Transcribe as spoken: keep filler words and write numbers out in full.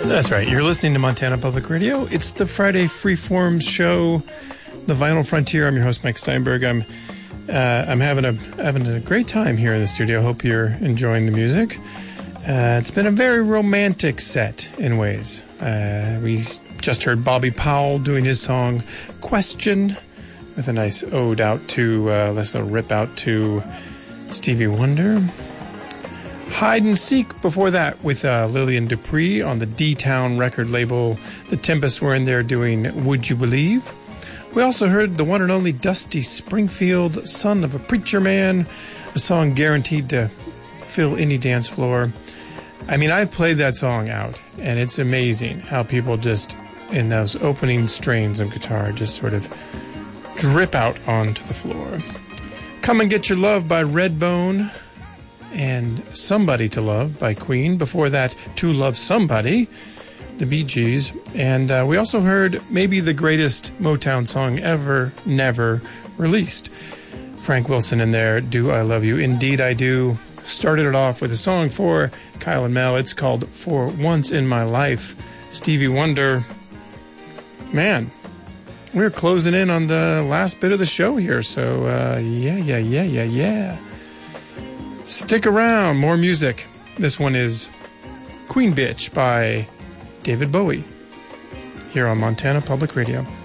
That's right. You're listening to Montana Public Radio. It's the Friday Freeform show, The Vinyl Frontier. I'm your host, Mike Steinberg. I'm uh, I'm having a having a great time here in the studio. Hope you're enjoying the music. Uh, it's been a very romantic set in ways. Uh, we just heard Bobby Powell doing his song "Question" with a nice ode out to, uh, let's little rip out to Stevie Wonder. Hide and Seek before that with uh, Lillian Dupree on the D-Town record label. The Tempests were in there doing Would You Believe? We also heard the one and only Dusty Springfield, Son of a Preacher Man, a song guaranteed to fill any dance floor. I mean, I've played that song out, and it's amazing how people just, in those opening strains of guitar, just sort of drip out onto the floor. Come and Get Your Love by Redbone, and Somebody to Love by Queen. Before that, To Love Somebody, the Bee Gees. And uh, we also heard maybe the greatest Motown song ever, never released. Frank Wilson in there, Do I Love You? Indeed I Do. Started it off with a song for Kyle and Mel. It's called For Once in My Life. Stevie Wonder. Man, we're closing in on the last bit of the show here. So, uh, yeah, yeah, yeah, yeah, yeah. Stick around, more music. This one is Queen Bitch by David Bowie here on Montana Public Radio.